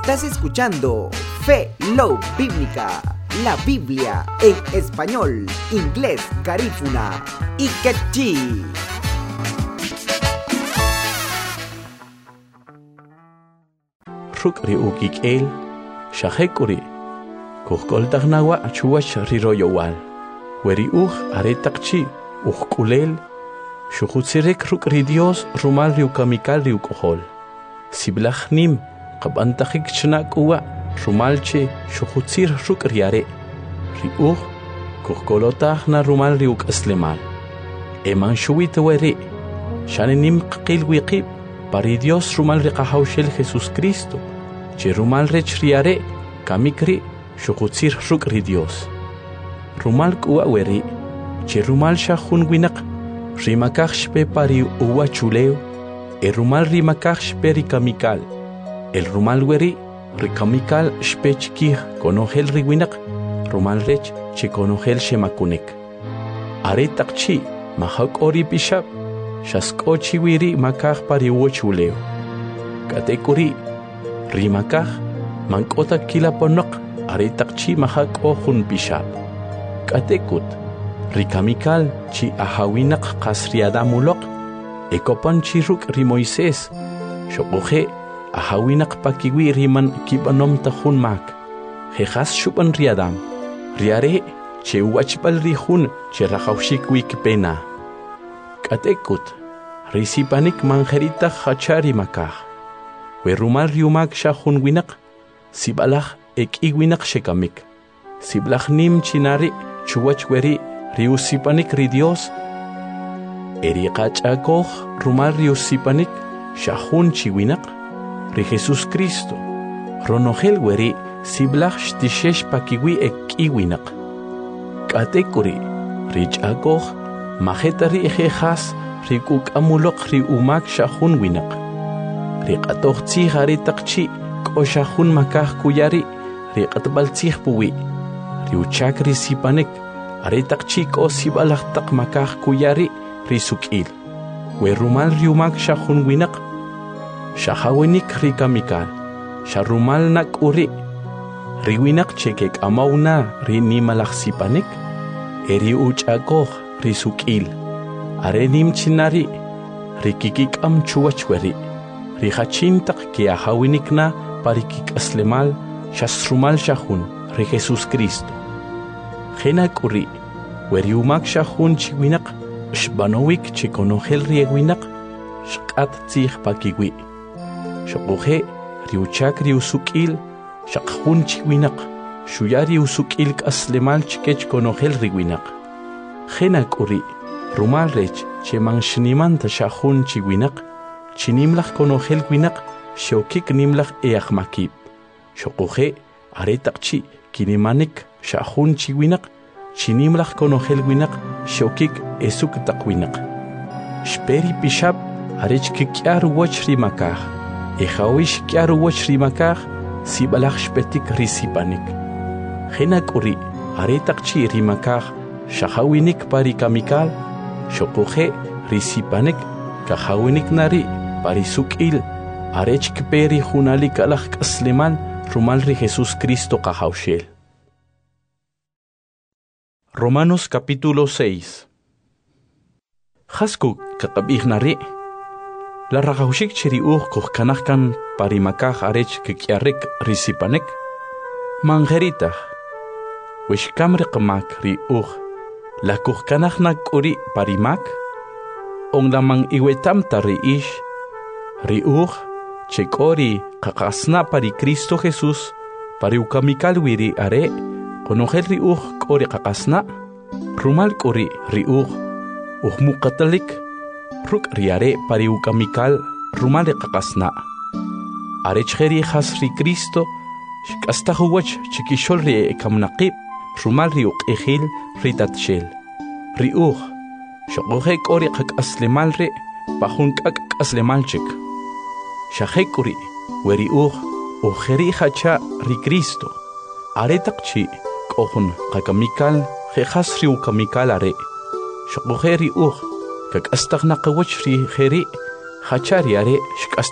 Estás escuchando Fe Love Bíblica, la Biblia en español, inglés, garífuna y quechí. Rukri ukik'el, shahekuri, kuhkol dagnawa chuwach riroyowal, weri aretakchi, kulel, shuhutzirek rukri Dios rumal riukamikal riukohol. Siblachnim, kabantakik chnakuwa, rumalche, shuhutzir rukriare, kuhkolotah na rumal riuk aslemal. Eman shuwit weri, shanenim qil wiqib, pari Dios rumal riqahawshel Jesus Cristo, che rumal rechriare, kamikri, shuhutzir rukri Dios. Rumal kuwa weri, che rumal shahun winak, rimakach shpe pari uwa chuleo, el rumal rimakach shpe rikamikal, el rumal weri, rikamikal shpe chikih konogel riwinak, rumal rech che konogel shemakunek. Aretak chi, mahak ori bishap, shaskochi wiri makach pari uwa chuleo. Katekuri, rimakach, mankota kila ponok, aretak chi mahak ohun bishap. Katekut, rikamikal chi ahawinak kasriadamulok, ekopan chi ruk ri Moises, shokoje ahawinak pakiwi riman kibanom tahun mak, jejas shupan riadam, riare che wachbal rihun che rahawshik wikpena. Katekut, risipanik manjerita hachari makah, werumal riumak shahun winak, sibalach ek iwinak shekamik, siblach nim chinari chuwach weri riusipanik ri Dios, eriqachakoh rumal riusipanik shahun chiwinak, ri Jesus Cristo, ronogel weri siblach shtishesh pakiwi ek iwinak. Katekuri, richakoh, majetari ejejas, rikuk amulok ri umak shahun winak. Riqatoh tzihari takchi, ko shahun makah kuyari, riqatbal tzih puwi. Riuchak risipanik, aretak chiko sibalak tak makah kuyari risukil. We rumal riumak shahun winak, shahawinik rikamikal, sharumal nak uri. Riwinak chekek amauna rinimalak sipanik, eri uchakoh risukil. Arenim chinari, rikikik am chuwachweri, rihachintak ki ahawinik na parikik aslemal, shasrumal shahun, ri Jesus Cristo. Genak uri, weriumak shahun chiwinak, shbanowik chikonogel riewinak, shkat tzih pakiwi. Shokoje, riuchak riusukil, shakhun chiwinak, shuyari usukil kaslemal chikech konogel riwinak. Genak uri, rumal rech, chemang shnimanta shahun chiwinak, chinimlach konogel winak, shokik nimlach eachmakib. Shokoje, aretakchi, kinimanik, shahun chiwinak, chinimlach konogel winak, shokik esuk takwinak. Shperi pishab, arech kikyar wach rimakah, ehawish kyar wach rimakah, sibalach shpetik risipanik. Genak uri, aretakchi rimakah, shahawinik parikamikal, shokoje risipanik, kahawinik nari, parisukil, arech kperi hunalik alach kasleman, rumal ri Jesus Cristo kahawshel. Romanos capítulo 6. Hasku kakabih nari, la rahawshik chiri kuhkanahkan parimakah arech kikyarek risipanek, mangeritah, wishkamrik mak ri la kuhkanahnak uri parimak, ong lamang iwetam tari ish, ri chekori kakasna pari Cristo Jesus, pari ukamikal wiri are, konogel ri kori kakasna, rumal kori ri mukatalik, ruk riare pari ukamikal, rumal kakasna. Are cheri has ri Cristo, shkastahuwach chikishol ri ekamnaqib, rumal ri ejil ritatshel. Ri shokoje kori kakaslemal re, pahun kakaslemalchik. Shahekuri, weri ujeri hacha ri Cristo, aretakchi, kohun kakamikal, jejas ri ukamikal are, shokojeri kak astag nakawach ri jeri, hachari are,